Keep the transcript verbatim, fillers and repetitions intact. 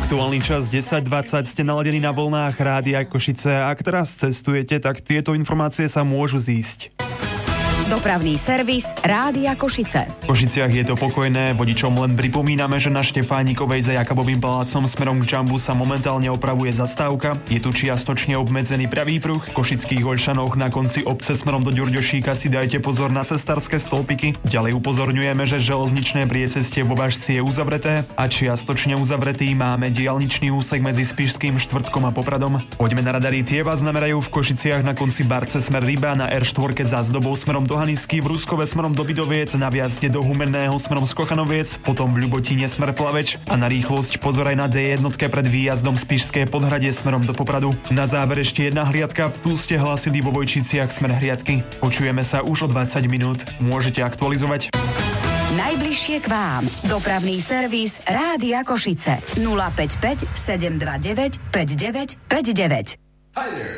Aktuálny čas desať dvadsať, ste naladení na vlnách Rádia Košice. Ak teraz cestujete, tak tieto informácie sa môžu zísť. Dopravný servis Rádia Košice. V Košiciach je to pokojné, vodičom len pripomíname, že na Štefánikovej za Jakabovým palácom smerom k Džambu sa momentálne opravuje zastávka. Je tu čiastočne obmedzený pravý pruh. V Košických Oľšanoch na konci obce smerom do Ďurďošíka si dajte pozor na cestárske stĺpiky. Ďalej upozorňujeme, že železničné priecestie vo Važci je uzavreté a čiastočne uzavretý máme diaľničný úsek medzi Spišským Štvrtkom a Popradom. Poďme na radary, tie vás namerajú v Košiciach na konci Barce smer Ryba, na er štyri za Zdobou smerom do Hanisky, v Ruskove smerom do Bidoviec, na Viacne do Humenného smerom z Kochanoviec, potom v Ľubotine smer Plaveč a na rýchlosť pozor aj na dé jedna pred výjazdom Spišské Podhradie smerom do Popradu. Na záver ešte jedna hliadka, tu ste hlásili vo Vojčiciach smer Hriadky. Počujeme sa už o dvadsať minút. Môžete aktualizovať. Najbližšie k vám. Dopravný servis Rádia Košice. nula päť päť sedem dva deväť päť deväť päť deväť.